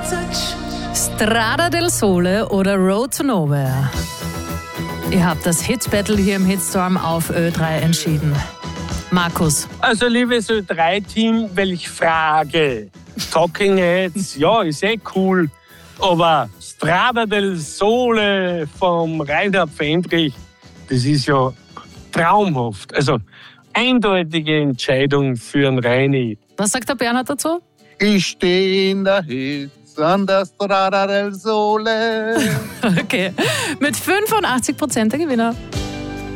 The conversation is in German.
Strada del Sole oder Road to Nowhere? Ihr habt das Hit-Battle hier im Hitstorm auf Ö3 entschieden. Markus. Also, liebes Ö3-Team, welche Frage? Talking Heads, ja, ist cool. Aber Strada del Sole vom Reinhard Fendrich, das ist ja traumhaft. Also, eindeutige Entscheidung für einen Reini. Was sagt der Bernhard dazu? Ich stehe in der Hitze an der Strada del Sole. Okay, mit 85% der Gewinner.